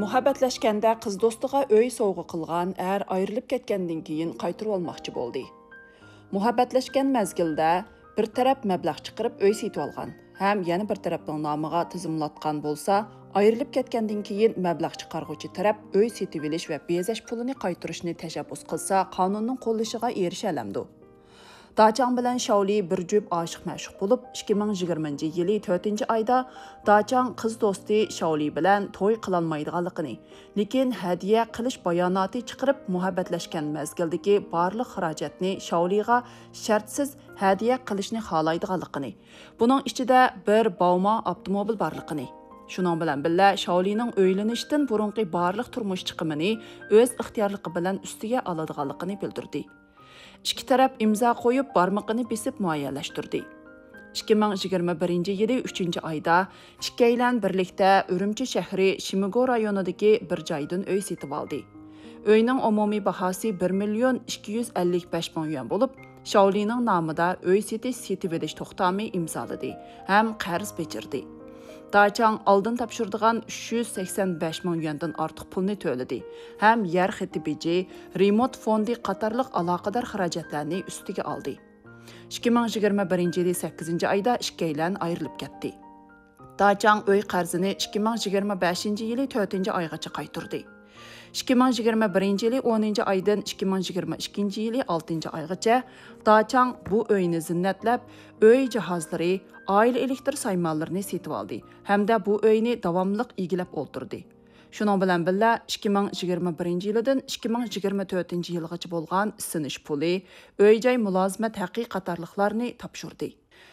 Muhabbatlashganda qiz do'stiga uy sovg'a qilgan ayrilib ketgandan keyin qaytarib olmoqchi bo'ldi. Muhabbatlashgan mazgilda bir taraf mablag' chiqarib uy setib olgan, ham yana bir tarafning nomiga tizimlatgan bo'lsa, ayrilib ketgandan keyin mablag' chiqarg'uvchi taraf uy setib olish va bezash pulini qaytarishni tashabbus qilsa, qonunning qo'llashiga erisha olamdi. Daçang bilan Shaoli bir jup aşık məşuq bo'lib, 2020 yili 4-oyda Daçang qiz do'sti Shaoli bilan to'y qilolmaydiganligini, lekin hadiya qilish bayonoti chiqarib muhabbatlashgan mazgildagi barliq xarajatni Shaoliga shartsiz hadiya qilishni xohlaydiganligini, buning ichida bir Bauma avtomobil borligini, shuning bilan birga Shaolining uylanishdan burungi barliq turmush chiqimini o'z ixtiyorligi bilan ustiga oladiganligini bildirdi. İki taraf imza qo'yib barmoqini besib muayyanlashtirdi. 2021 yili 3-oyda ikkilan birlikda Urumchi shahri Shimigo rayonidagi bir joydan uy setib oldi. Uyning umumiy bahosi 1,255,000 yuan bo'lib, Shaolining nomida uy setib olish to'xtami imzoladi ham qarz bechirdi. Daçang oldin topshirdigan 385,000 yuandan ortiq pulni to'ladi. Ham yer xiti beji, remont fondi qatorliq aloqador xarajatlarni ustiga oldi. 2021 yili 8-oyda ikkilan ayrilib ketdi. Daçang uy qarzini 2025 yili 4-oygacha qaytardi. 2021 yili 10-oydan 2022 yili 6-oygacha Daçang bu uyni zinnatlab, uy jihozlari, oila elektr saymonlarini setib oldi hamda bu uyni davomliq egilab o'ltirdi. Shuning bilan birga 2021 yildan 2024 yilgacha bo'lgan isinish puli, uy-joy mulozimat haqqi qatorliqlarni topshirdi.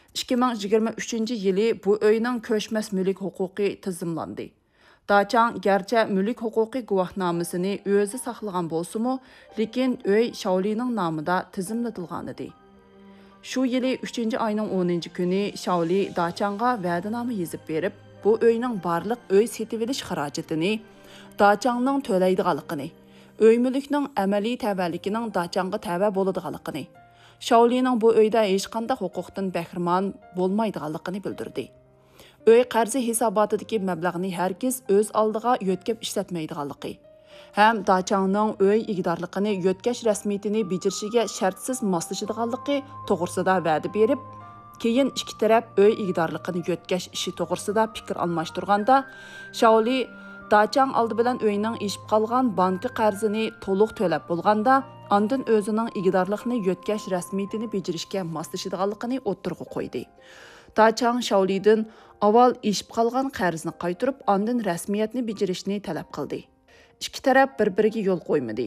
2023 yili bu uyning ko'chmas mulk huquqi tizimlandi. Daçang garchi mulk huquqi guvohnomasini o'zi saqlagan bo'lsa-mu, lekin uy Shaolining nomida tizimlatilgan edi. Shu yili 3-oyning 10-kuni Shaoli Daçangga va'danoma yozib berib, bu uyning barliq uy setib olish xarajatini Daçangning to'laydiganligini, uy mulkning amaliy tavalligining Daçangga tava bo'ladiganligini, Shaolining bu uyda hech qanday huquqdan bahramon bo'lmaydiganligini bildirdi. Uy qarzi hisobotidagi mablag'ni hargiz o'z oldiga yo'tkab ishlatmaydiganligi, ham Daçangning uy igdorligini yo'tkash rasmiyatini bejirishiga shartsiz moslashadiganligi to'g'risida va'da berib, keyin ikki taraf uy igdorligini yo'tkash ishi to'g'risida fikr almashtirganda, Shaoli Daçang oldi bilan uyning eshib qolgan banki qarzini to'liq to'lab bo'lganda, ondan o'zining igdorlikni yo'tkash rasmiyatini bejirishga moslashadiganligini o'ttirg'i qo'ydi. Daçang Shaolidan avval eshib qolgan qarzni qaytarib, ondan rasmiyatni bejirishni talab qildi. İki taraf bir-biriga yo'l qo'ymadi.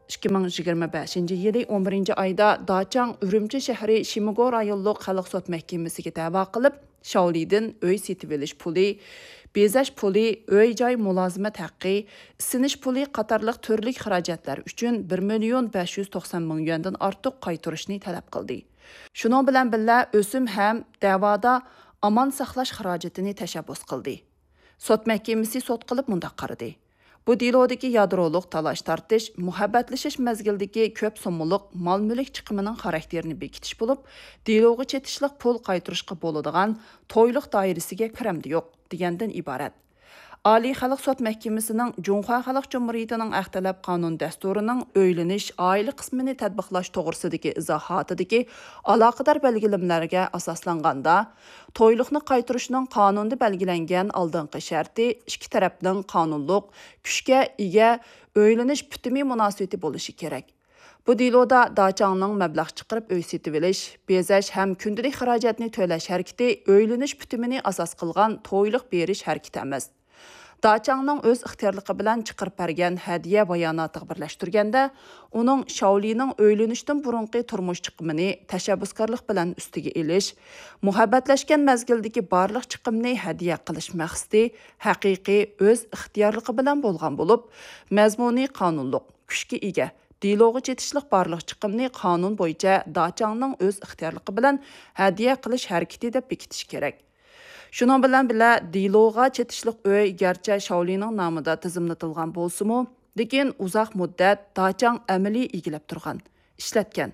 2025 yili 11-oyda Daçang Urumchi shahri Shimigo rayonlik xalq sud mahkamasiga da'vo qilib, Shaolidan uy setib olish puli, bezash puli, uy-joy mulozimat haqqi, isinish puli qatorliq turli xarajatlar uchun 1,590,000 yuandan ortiq qaytarishni talab qildi. Shuning bilan birga o'sim ham da'voda amon saqlash xarajatini tashabbus qildi. Sud mahkamasi sud qilib mundaq qaradi. Bu dilodagi yadroliq talash tartish, muhabbatlashish mazgildagi ko'p so'mliq mol-mulk chiqimining xarakterini bekitish bo'lib, diloga chetishliq pul qaytarishga bo'ladigan to'yliq doirasiga kiramdi yo'q degandan iborat. Oliy xalq sud mahkamasining Junxo Xalq Jumhuriyatining Ahtalab qonun dasturining o'ylanish oila qismini tatbiqlash to'g'risidagi izohotidagi aloqador belgilamlarga asoslanganda, to'yliqni qaytarishning qonunda belgilangan oldingi sharti ikki tarafning qonunliq kuchga ega o'ylanish bitimi munosabati bo'lishi kerak. Bu diloda Daçangning mablag' chiqarib uy setib olish, bezash ham kundalik xarajatni to'lash harakati o'ylanish bitimini asos qilgan to'yliq berish harakati emas. Daçangning o'z ixtiyorligi bilan chiqarib bergan hadiya bayonotiga birlashtirganda, uning Shaolining o'ylanishdan burungi turmush chiqimini tashabbuskorlik bilan ustiga elish, muhabbatlashgan mazgildagi barliq chiqimni hadiya qilish maqsadi haqiqiy o'z ixtiyorligi bilan bo'lgan bo'lib, mazmuni qonunliq, kuchga ega, diloga chetishliq barliq chiqimni qonun bo'yicha Daçangning o'z ixtiyorligi bilan hadiya qilish harakati deb bekitish kerak. Shuning bilan birga diloga chetishliq uy garchi Shaolining nomida tizimlatilgan bo'lsa-mu, lekin uzoq muddat Daçang amaliy egilib turgan, ishlatgan,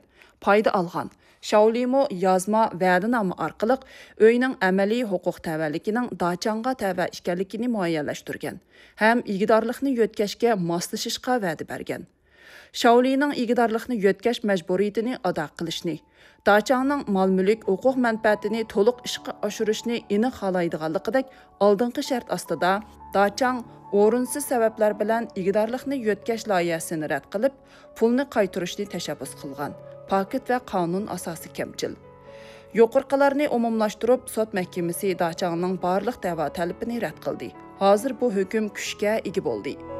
payda alğan. Shaolimo yazma va'dinoma orqali uyning amaliy huquq tavalligining Dachangga tava ekanligini muayyanlashtirgan ham igidorlikni yo'tkashga moslashishga va'da bergan. Shaolining igidorlikni yo'tkash majburiyatini ado qilishni, Dachangning mol-mulk huquq manfaatini to'liq ishga oshirishni aniq xohlaydiganligidek oldingi shart ostida Dachang o'rinsiz sabablar bilan igidorlikni yo'tkash loyihasini rad qilib, pulni qaytarishni tashabbus qilgan. Paket va qonun asosi kamchil. Yuqorqilarni umumlashtirib, sud mahkamasi Dachangning barliq da'vo talabini rad qildi. Hozir bu hukm kuchga ega bo'ldi.